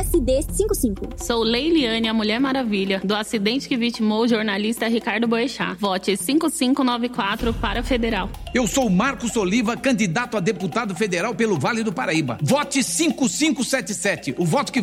PSD55. Sou Leiliane, a Mulher Maravilha, do acidente que vitimou o jornalista Ricardo Boechat. Vote 5594 para Federal. Eu sou Marcos Oliva, candidato a deputado federal pelo Vale do Paraíba. Vote 5577. O voto que